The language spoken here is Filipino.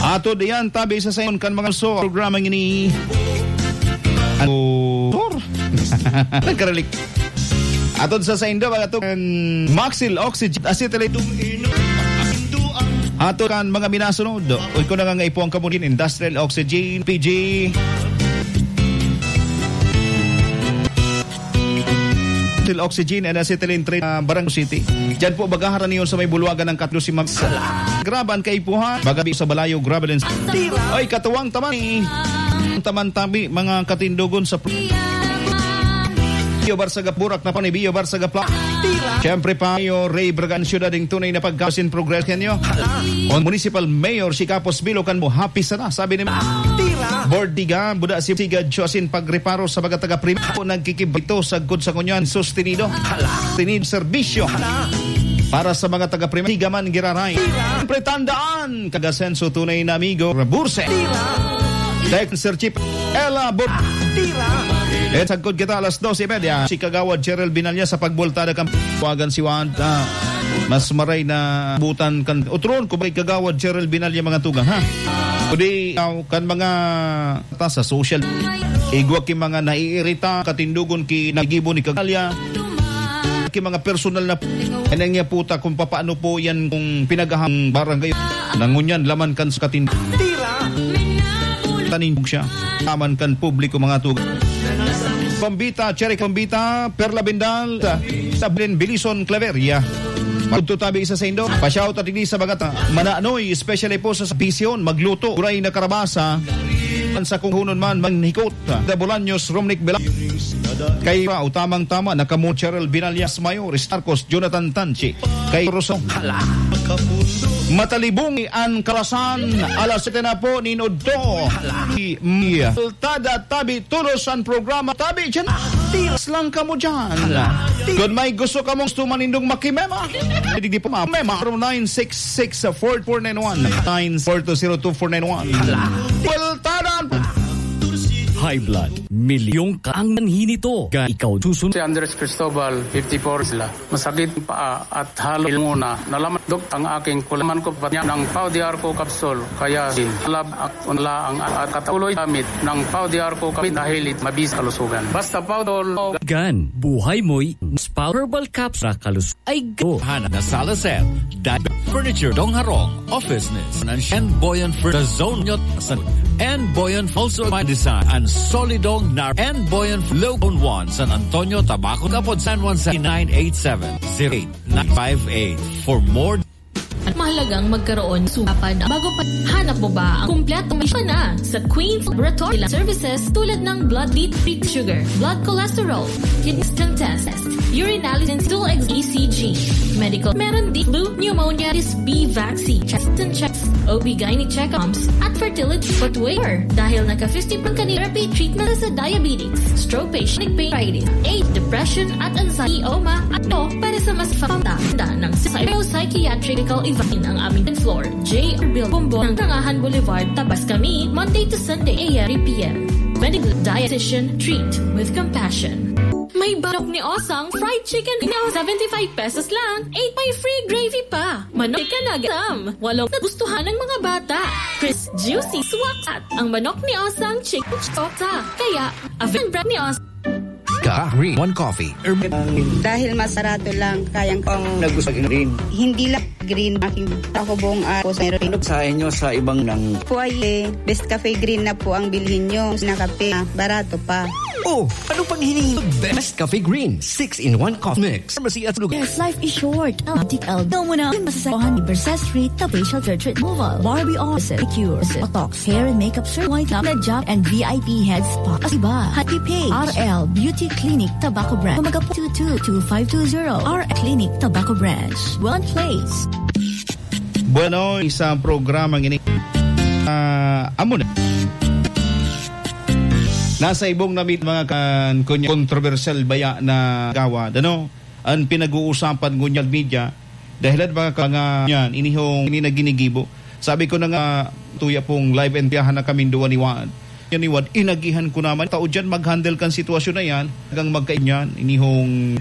Ato diyan tabi sa sayon kan mga so programa ini. Nagkaralik. Ato sa sayon daw ato Maxil Oxygen Acetylate. Ato kan mga minasunod. Uy ko na nga ipuang kamunin Industrial Oxygen PG. Oxygen and acetylene trade Barangay City. Diyan po bagaharan niyo sa may bulwagan ng Katlo si Ma'am. Graban kay ipuhan. Bagabi sa Balayo Gravel. Ay katuwang taman. Taman-tabi mga katindugon sa Bio Barsaga Burak na pa ni Bio Barsaga Pla. Siyempre pa yo Ray Bragan Ciudad ng tunay na pagkasin progress kanyo. On Municipal Mayor si Capos Bilo kan mo happy sana sabi ni Board diga buda si Siga Joasin pagreparo sa mga taga-prim po nagkikibito sa good sa kunyan sustenido. Tinid serbisyo para sa mga taga-prim tigaman giraray. Siyempre tandaan kagasenso tunay na amigo Burse. Dahil Sir Chief Ella Bot. At sagkod kita alas 12:30 si Kagawad Cheryl Binalya sa pagboltada kan wagan si Wad mas maray na butan kan utron ko ba Kagawad Cheryl Binalya mga tugang ha kundi kan mga ta sa social igwa ki mga naiirita katindugon ki nagibo ni Kagalya ki mga personal na eneng niya puta kung paano po yan kung pinagahang barangay nangunyan laman kan sa katindugon tanin siya taman kan publiko mga tugang Pambita, Cherry Pambita, Perla Bendal, Sablin Bilison Claveria. Magtutabi isa sa indo. Pa-shout at hindi sa bagata. Mananoy, especially po sa bisyon, magluto. Uray na karabasa. Sa kung hunon man, manghikot. Dabulanyos, Romnick Bela. Kay utamang tama, nakamu Cheryl Binalias Mayor, Starcos, Jonathan Tanchi. Kay Rosong. Matalibong ang kalasan. Alas 7 na po, Ninodto. Tada tabi tulos ang programa. Tabi dyan. Lang ka mo dyan. Kung may gusto ka mong tumanindong makimema. Hindi po mema. 966-4491. 94202-491. Well, tada. High blood. Milyong ka ang nanhi nito. Ikaw susunod. Si Andres Cristobal, 54 sila. Masakit pa at halo muna. Nalaman dok ang aking kulaman ko pa ng Pau-Diarco capsule. Kaya alab unla ang at katuloy gamit ng Pau-Diarco capsule dahil mabis kalusugan. Basta Pau-Dol. Gan, buhay mo'y Spal Herbal Capsule kalus ay go. Hana na Salacel. Furniture dong harong. Officeness. And Boyan for the zone nyot. And Boyan also by design. And Solidong Nar and Boyan Logan 1 San Antonio Tabaco Kapod San Juan 987-08-958 for more. At mahalagang magkaroon sumapan bago pa hanap mo ba ang kumpletong misyon na sa Queen's Laboratory Services tulad ng blood sugar, blood cholesterol, kidney stone test, urinalysis, stool ECG, medical, meron din flu, pneumonia, B vaccine, chest and checks, OB-GYN check-ups, at fertility. But where? Dahil naka-50 pang therapy treatment sa diabetes, stroke patient, pain, AIDS, depression, at anxiety, at to para sa mas pamtanda ng psychiatrical ang aming floor, J. Bill Bombo ng Tangahan Boulevard, Tabas Kami, Monday to Sunday, AM 3 p.m. Medical dietitian, treat with compassion. May manok ni Osang fried chicken na 75 pesos lang. 8 may free gravy pa. Manok ka na gasam. Walong nagustuhan ng mga bata. Crisp, juicy, swak at ang manok ni Osang chicken chokta. Kaya, available brand ni Osang. Green One Coffee. Dahil masarado lang, kayang kong Nagustuhan green. hindi lang green aking ako buong ako sa meron. Sa inyo sa ibang ng Po ay Best Cafe Green na po ang bilhin nyo na kape. Barato pa. Oh, ano pang hinihingi? Best Cafe Green 6-in-1 coffee mix. Pharmacy at lugar. Yes, life is short. Optical. Daw mo na. Masasakohan ni Versace Street, the facial treatment removal. Barbie Office, Cures, Botox, hair and makeup, sir, white up, job, and VIP head spa. Asiba, Happy Pay, RL, Beauty Clinic, Tobacco Branch. Magapo 222520. RL Clinic, Tobacco Branch. One place. Bueno, isang programang ini. Amo na. Nasa ibong namit mga controversial baya na gawad. Ano? Ang pinag-uusapan ngunyag media dahil at mga yan, inihong inaginigibo. Sabi ko na nga, tuya pong live and piyahan na kami duwa ni Wad. Yan ni Wad, inagihan ko naman. Tao dyan mag-handle kan sitwasyon na yan. Hanggang magkainyan, inihong